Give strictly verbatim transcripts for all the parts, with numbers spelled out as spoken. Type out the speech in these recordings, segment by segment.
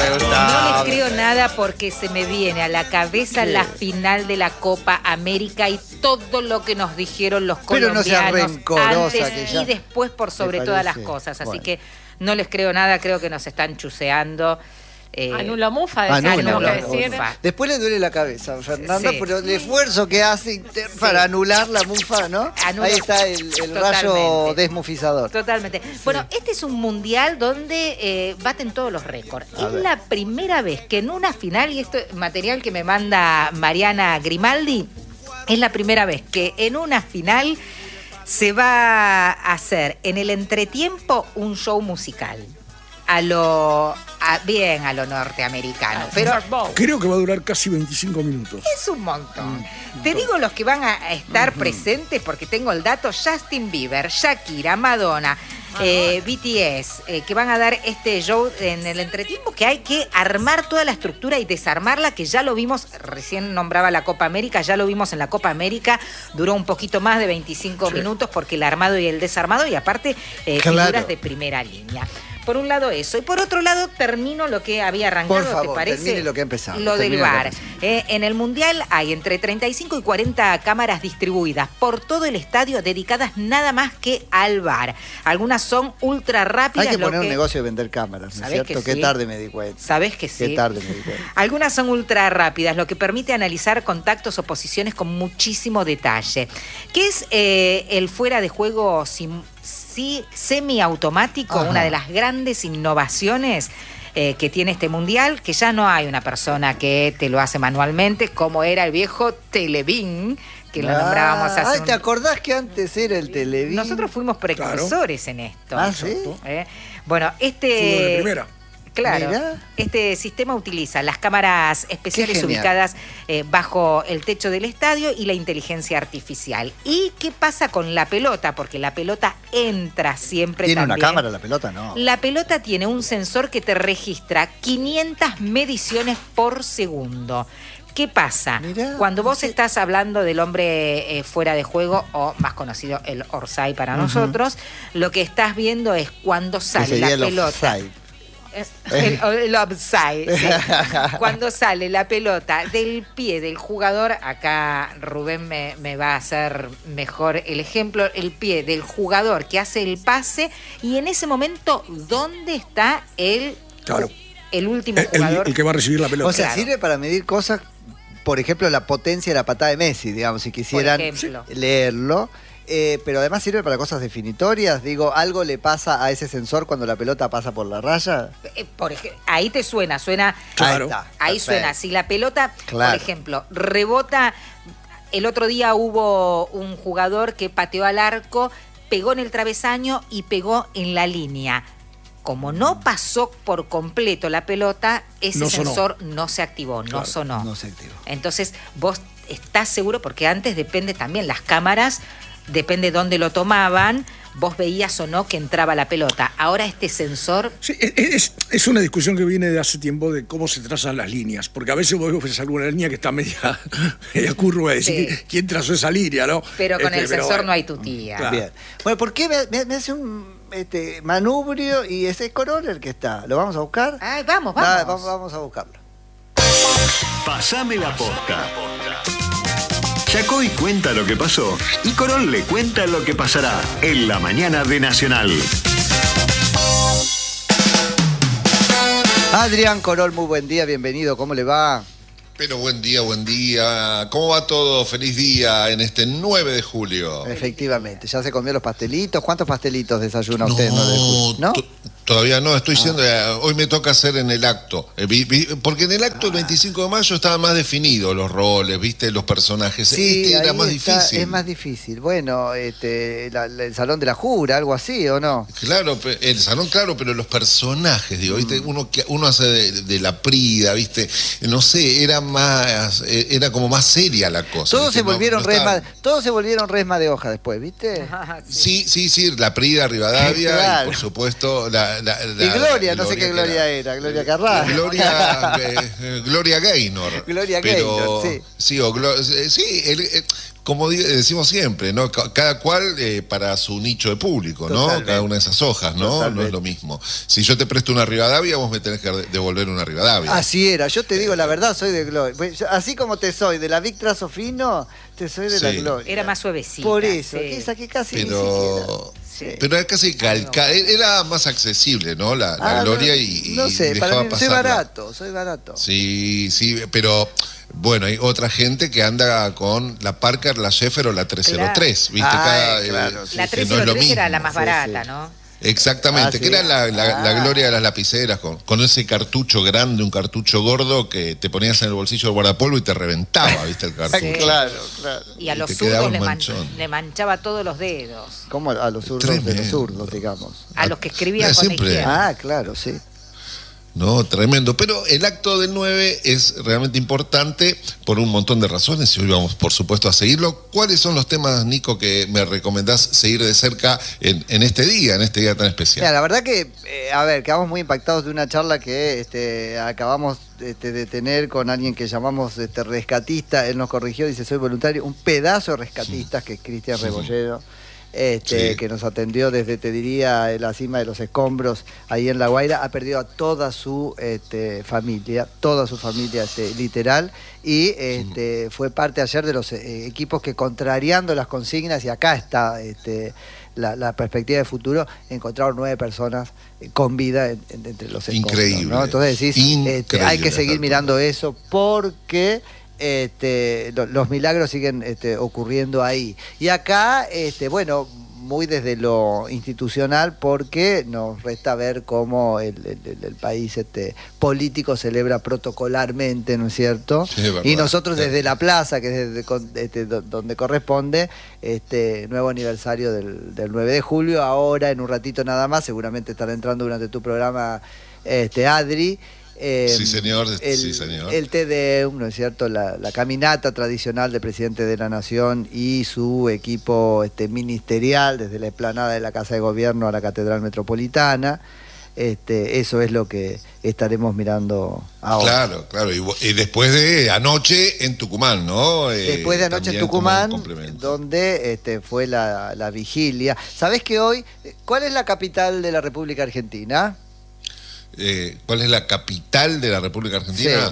me gustaba. No les creo nada porque se me viene a la cabeza ¿Qué? la final de la Copa América y todo lo que nos dijeron los Pero no sea colombianos rencorosa, antes que ya y después por sobre me todas las parece. cosas. Así Bueno. que no les creo nada, creo que nos están chuseando. Eh, Anulo mufa, Anulo, decimos que anulo, decir. mufa. Después le duele la cabeza, Fernanda, Sí. pero el esfuerzo que hace inter- para anular la mufa, ¿no? Anulo- Ahí está el, el rayo Totalmente. desmufizador. Totalmente. Bueno, este es un mundial donde eh, baten todos los récords. A Es ver. la primera vez que en una final, y esto es material que me manda Mariana Grimaldi, es la primera vez que en una final se va a hacer en el entretiempo un show musical. A lo. a- bien a lo norteamericano. Pero Creo que va a durar casi veinticinco minutos. es un montón. Te digo los que van a estar presentes porque tengo el dato: Justin Bieber, Shakira, Madonna, eh, B T S, eh, que van a dar este show en el entretiempo, que hay que armar toda la estructura y desarmarla, que ya lo vimos, recién nombraba la Copa América, ya lo vimos en la Copa América, duró un poquito más de veinticinco minutos porque el armado y el desarmado, y aparte eh, Claro. figuras de primera línea. Por un lado eso, y por otro lado termino lo que había arrancado, Por favor, ¿te parece? termine lo que ha empezado, Lo del termine lo que ha V A R. empezado. Eh, en el Mundial hay entre treinta y cinco y cuarenta cámaras distribuidas por todo el estadio dedicadas nada más que al V A R. Algunas son ultra rápidas. Hay que lo poner un negocio de vender cámaras, ¿no es ¿Sabés cierto? que Qué sí? tarde me di cuenta. Sabés que sí. Qué tarde me di cuenta. Algunas son ultra rápidas, lo que permite analizar contactos o posiciones con muchísimo detalle. ¿Qué es eh, el fuera de juego sim- sí, semiautomático? Ajá. Una de las grandes innovaciones eh, que tiene este mundial, que ya no hay una persona que te lo hace manualmente, como era el viejo Televín, que lo nombrábamos hace Ay, un... ¿te acordás que antes era el Televín? Nosotros fuimos precursores en esto. Ah, ¿sí? ¿Eh? Bueno, Fútbol de este... primera. Claro, Mirá. este sistema utiliza las cámaras especiales Qué genial. ubicadas eh, bajo el techo del estadio y la inteligencia artificial. ¿Y qué pasa con la pelota? Porque la pelota entra siempre ¿Tiene también. una cámara la pelota? No. La pelota tiene un sensor que te registra quinientas mediciones por segundo. ¿Qué pasa? Mirá, Cuando vos sí. estás hablando del hombre eh, fuera de juego, o más conocido el Orsay para nosotros, lo que estás viendo es cuando Que sale sería la el pelota. offside. El, el offside, sí. Cuando sale la pelota del pie del jugador, acá Rubén me, me va a hacer mejor el ejemplo, el pie del jugador que hace el pase, y en ese momento, ¿dónde está el, Claro. el último El, el- jugador? el que va a recibir la pelota. O sea, Claro. sirve para medir cosas, por ejemplo, la potencia de la patada de Messi, digamos, si quisieran ejemplo. leerlo. Eh, pero además sirve para cosas definitorias. Digo, ¿algo le pasa a ese sensor cuando la pelota pasa por la raya? Eh, por ej- ahí te suena, suena... Claro. Ahí, está, Ahí perfecto. suena, si la pelota, Claro. por ejemplo, rebota, el otro día hubo un jugador que pateó al arco, pegó en el travesaño y pegó en la línea. Como no pasó por completo la pelota, ese No sonó. sensor no se activó, no Claro, sonó. No se activó. Entonces, vos estás seguro, porque antes depende también, las cámaras, depende dónde lo tomaban, vos veías o no que entraba la pelota. Ahora este sensor... Sí, es, es- es una discusión que viene de hace tiempo de cómo se trazan las líneas, porque a veces vos ves alguna línea que está media, media curva y decís, Sí. ¿quién trazó esa línea? ¿No? Pero con Este, el pero sensor bueno. no hay tu tía. Claro. Bien. Bueno, ¿por qué me, me- me hace un este, manubrio y ese es Corol el que está? ¿Lo vamos a buscar? Ay, vamos, vamos. Ah, vamos, vamos a buscarlo. Pasame la posta. Yacoy cuenta lo que pasó y Corol le cuenta lo que pasará en la mañana de Nacional. Adrián Corol, muy buen día, bienvenido, ¿cómo le va? Pero buen día, buen día. ¿Cómo va todo? Feliz día en este nueve de julio. Efectivamente, ya se comió los pastelitos. ¿Cuántos pastelitos desayuna usted? No, nueve de julio? ¿No? to- todavía no, estoy diciendo, eh, hoy me toca hacer en el acto. Eh, vi- vi- porque en el acto el veinticinco de mayo estaban más definidos los roles, viste, los personajes. Sí, este era ahí más está, difícil. es más difícil. Bueno, este, la- la- el Salón de la Jura, algo así, ¿o no? Claro, pe- el salón, claro, pero los personajes, digo, ¿viste? Uno, que- uno hace de, de la Prida, ¿viste? No sé, era más, eh, era como más seria la cosa. Todos ¿viste? se No- volvieron no resma, estaban- todos se volvieron resma de hoja después, ¿viste? Ah, Sí, sí, sí, la Prida Rivadavia Claro. y por supuesto la, la- Y la- Gloria, no sé qué que Gloria era, Gloria Carrá. Gloria, eh, eh, Gloria Gaynor. Gloria Pero, Gaynor, sí. Sí, o Glo- eh, sí el- eh, como decimos siempre, ¿no? Cada cual eh, para su nicho de público, ¿no? Totalmente. Cada una de esas hojas, ¿no? Totalmente. No es lo mismo. Si yo te presto una Rivadavia, vos me tenés que devolver una Rivadavia. Así era, yo te digo la verdad, soy de Gloria. Pues, así como te soy de la Vic Trazo Fino, te soy de la Sí. Gloria. Era más suavecita. Por eso, sí. esa que casi ni Pero, siquiera. Sí. pero era casi calcada, era más accesible, ¿no? La, la Ah, Gloria no, y, y no sé, dejaba para mí soy pasarla. barato, soy barato. Sí, sí, pero bueno, hay otra gente que anda con la Parker, la Sheffer o la trescientos tres, ¿viste? Ay, Cada, eh, claro, sí, La que no es lo trescientos tres era mismo. la más Sí, barata, sí. ¿no? Exactamente, Ah, que sí. era la, la- la Ah. gloria de las lapiceras, con, con ese cartucho grande, un cartucho gordo que te ponías en el bolsillo del guardapolvo y te reventaba, ¿viste? El cartucho. Sí. Claro, claro. Y a Y los te quedaba zurdos un le, man- manchón. le manchaba todos los dedos. Como a los zurdos de los Tremendo. zurdos, digamos. A los que escribían Eh, con la siempre. izquierda. Ah, claro, sí. No, tremendo. Pero el acto del nueve es realmente importante por un montón de razones y hoy vamos, por supuesto, a seguirlo. ¿Cuáles son los temas, Nico, que me recomendás seguir de cerca en, en este día, en este día tan especial? Mira, la verdad que, eh, a ver, quedamos muy impactados de una charla que este, acabamos este, de tener con alguien que llamamos este, rescatista. Él nos corrigió, dice, soy voluntario. Un pedazo de rescatistas, que es Cristian Rebollero. Este, Sí. que nos atendió desde, te diría, la cima de los escombros, ahí en La Guaira, ha perdido a toda su este, familia, toda su familia este, literal, y este, fue parte ayer de los eh, equipos que, contrariando las consignas, y acá está este, la, la perspectiva de futuro, encontraron nueve personas eh, con vida en- en- entre los escombros. Increíble. ¿no? Entonces decís, Increíble este, hay que esta seguir altura. mirando eso porque este, lo- los milagros siguen este, ocurriendo ahí. Y acá, este, bueno, muy desde lo institucional, porque nos resta ver cómo el, el- el país este, político celebra protocolarmente, ¿no es cierto? Sí, es verdad. Y nosotros desde la plaza, que es desde, con- este, do- donde corresponde, este nuevo aniversario del, del nueve de julio, ahora en un ratito nada más, seguramente estará entrando durante tu programa este, Adri. Eh, Sí, señor, el, sí, señor. El Te Deum, ¿no es cierto? La, la caminata tradicional del presidente de la Nación y su equipo este, ministerial, desde la explanada de la Casa de Gobierno a la Catedral Metropolitana. Este, eso es lo que estaremos mirando ahora. Claro, claro. Y, vo- y después de anoche en Tucumán, ¿no? Eh, Después de anoche en también como un Tucumán, complemento. donde este, fue la, la vigilia. ¿Sabés que hoy, cuál es la capital de la República Argentina? Eh, ¿Cuál es la capital de la República Argentina? Sí.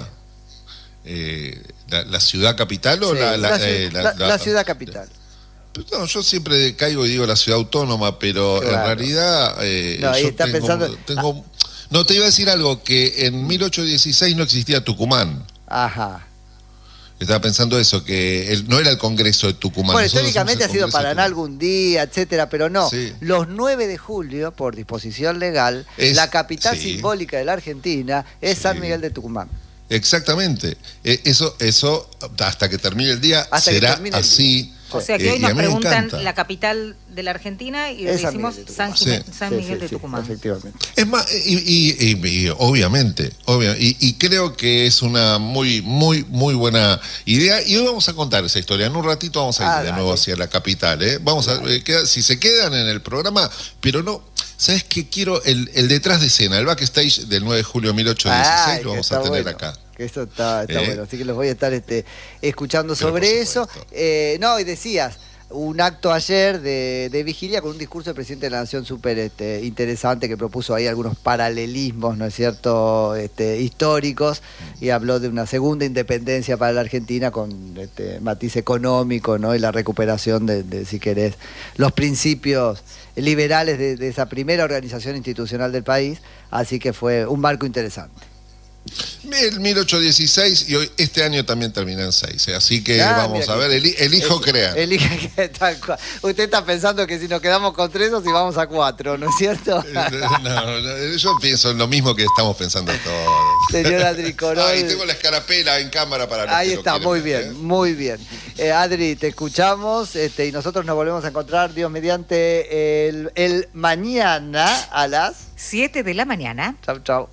Eh, la, la ciudad capital o Sí, la, la- ciu- eh, la- la ciudad capital. No, yo siempre caigo y digo la ciudad autónoma, pero Claro. en realidad eh, No, ahí yo está tengo, pensando- tengo- no, te iba a decir algo, que en mil ochocientos dieciséis no existía Tucumán. Ajá. Estaba pensando eso, que el- no era el Congreso de Tucumán. Bueno, Nosotros históricamente ha somos el sido Congreso de Paraná Tucumán. algún día, etcétera, pero no. Sí. Los nueve de julio, por disposición legal, Es- la capital sí. simbólica de la Argentina es Sí. San Miguel de Tucumán. Exactamente. Eh, Eso, eso hasta que termine el día Hasta que será termine el así. O sea que Eh, hoy y nos a mí me preguntan encanta. la capital de la Argentina y Es San decimos Miguel de San, Tucumán. Jimé- Sí. San Sí, Miguel sí, de sí, Tucumán. efectivamente. Es más, y, y- y- y obviamente, obvia- y, y creo que es una muy, muy, muy buena idea. Y hoy vamos a contar esa historia. En un ratito vamos a ir Ah, de dale. nuevo hacia la capital. ¿eh? Vamos a eh, queda- si se quedan en el programa, pero no. ¿Sabes qué quiero? El, el detrás de escena, el backstage del nueve de julio de mil ochocientos dieciséis, Ay, lo que vamos a está tener bueno, acá. que eso está, está ¿Eh? bueno. Así que los voy a estar este, escuchando Pero sobre por eso. supuesto. Eh, no, y decías, un acto ayer de, de vigilia con un discurso del presidente de la Nación súper este, interesante, que propuso ahí algunos paralelismos, ¿no es cierto?, este, históricos, y habló de una segunda independencia para la Argentina con este matiz económico, ¿no?, y la recuperación de, de, si querés, los principios liberales de, de esa primera organización institucional del país. Así que fue un marco interesante. El mil ochocientos dieciséis y hoy este año también termina en seis. ¿eh? Así que Ah, vamos mira a que- ver, eli- elijo el- crear. Elija que tal cual. Usted está pensando que si nos quedamos con tres o si vamos a cuatro, ¿no es cierto? No, no, yo pienso en lo mismo que estamos pensando todos. Señor Adri Corol. Ahí tengo la escarapela en cámara para los Ahí que lo está, quieren muy ver, bien, ¿eh? muy bien. Eh, Adri, te escuchamos este, y nosotros nos volvemos a encontrar, Dios mediante, el, el mañana a las... Siete de la mañana. Chau, chau.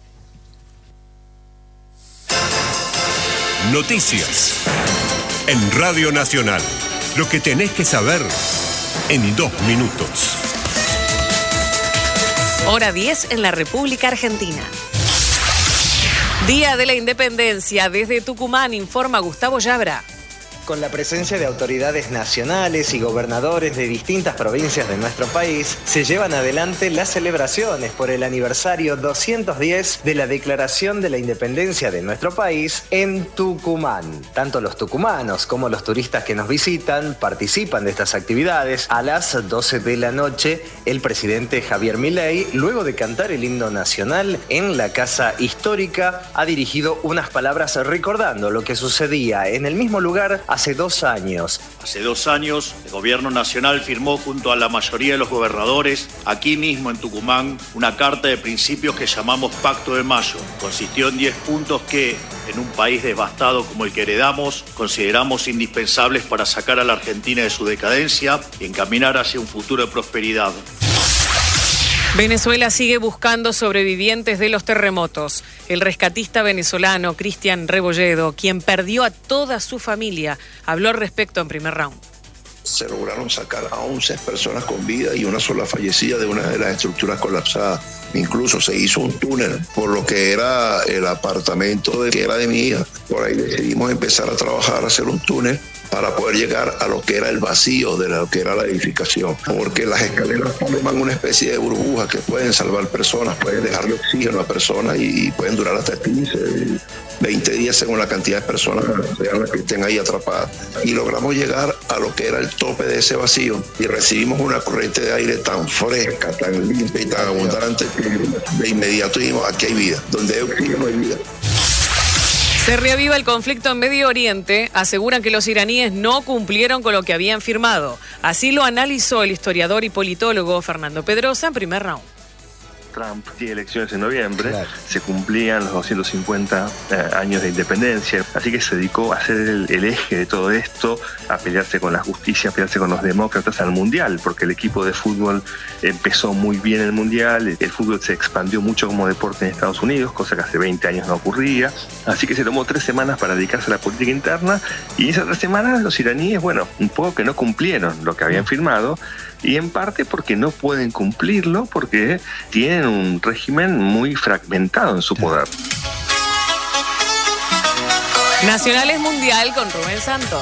Noticias. En Radio Nacional. Lo que tenés que saber en dos minutos. Hora diez en la República Argentina. Día de la Independencia. Desde Tucumán informa Gustavo Yabra. Con la presencia de autoridades nacionales y gobernadores de distintas provincias de nuestro país, se llevan adelante las celebraciones por el aniversario doscientos diez de la Declaración de la Independencia de nuestro país en Tucumán. Tanto los tucumanos como los turistas que nos visitan participan de estas actividades. A las doce de la noche, el presidente Javier Milei, luego de cantar el himno nacional en la Casa Histórica, ha dirigido unas palabras recordando lo que sucedía en el mismo lugar hace dos años. Hace dos años, el gobierno nacional firmó junto a la mayoría de los gobernadores, aquí mismo en Tucumán, una carta de principios que llamamos Pacto de Mayo. Consistió en diez puntos que, en un país devastado como el que heredamos, consideramos indispensables para sacar a la Argentina de su decadencia y encaminar hacia un futuro de prosperidad. Venezuela sigue buscando sobrevivientes de los terremotos. El rescatista venezolano Cristian Rebolledo, quien perdió a toda su familia, habló al respecto en primer round. Se lograron sacar a once personas con vida y una sola fallecida de una de las estructuras colapsadas. Incluso se hizo un túnel por lo que era el apartamento de, que era de mi hija. Por ahí decidimos empezar a trabajar, a hacer un túnel para poder llegar a lo que era el vacío de lo que era la edificación. Porque las escaleras forman una especie de burbujas que pueden salvar personas, pueden dejarle oxígeno a personas y pueden durar hasta quince, veinte días según la cantidad de personas que estén ahí atrapadas. Y logramos llegar a lo que era el tope de ese vacío y recibimos una corriente de aire tan fresca, tan limpia y tan abundante que de inmediato dijimos, aquí hay vida, donde hay oxígeno hay vida. Se reaviva el conflicto en Medio Oriente. Aseguran que los iraníes no cumplieron con lo que habían firmado. Así lo analizó el historiador y politólogo Fernando Pedrosa en primer round. Trump tiene elecciones en noviembre, claro. Se cumplían los doscientos cincuenta eh, años de independencia, así que se dedicó a ser el, el eje de todo esto, a pelearse con la justicia, a pelearse con los demócratas al Mundial, porque el equipo de fútbol empezó muy bien el Mundial, el, el fútbol se expandió mucho como deporte en Estados Unidos, cosa que hace veinte años no ocurría, así que se tomó tres semanas para dedicarse a la política interna, y en esas tres semanas los iraníes, bueno, un poco que no cumplieron lo que habían firmado, y en parte porque no pueden cumplirlo, porque tienen un régimen muy fragmentado en su poder. Nacionales Mundial con Rubén Santos.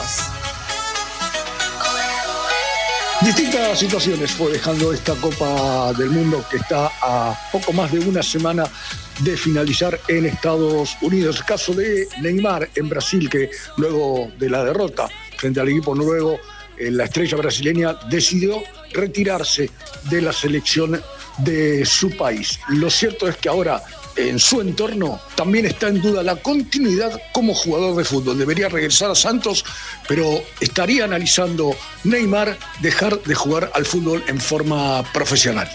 Distintas situaciones fue dejando esta Copa del Mundo que está a poco más de una semana de finalizar en Estados Unidos. El caso de Neymar en Brasil, que luego de la derrota frente al equipo noruego, la estrella brasileña decidió retirarse de la selección de su país. Lo cierto es que ahora en su entorno también está en duda la continuidad como jugador de fútbol. Debería regresar a Santos, pero estaría analizando Neymar dejar de jugar al fútbol en forma profesional.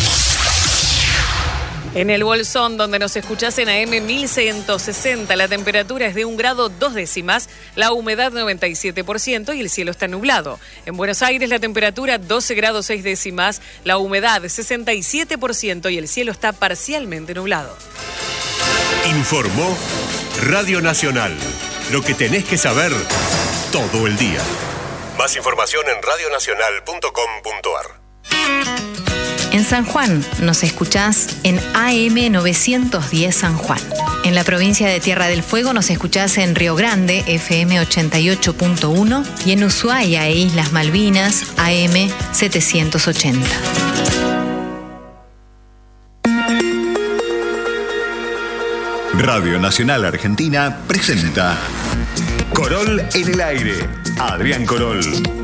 En el Bolsón, donde nos escuchás en A M mil ciento sesenta, la temperatura es de un grado dos décimas, la humedad noventa y siete por ciento y el cielo está nublado. En Buenos Aires la temperatura doce grados seis décimas, la humedad sesenta y siete por ciento y el cielo está parcialmente nublado. Informó Radio Nacional. Lo que tenés que saber todo el día. Más información en radio nacional punto com punto a r. En San Juan nos escuchás en A M novecientos diez San Juan. En la provincia de Tierra del Fuego nos escuchás en Río Grande, F M ochenta y ocho punto uno, y en Ushuaia e Islas Malvinas, A M setecientos ochenta. Radio Nacional Argentina presenta Corol en el aire. Adrián Corol.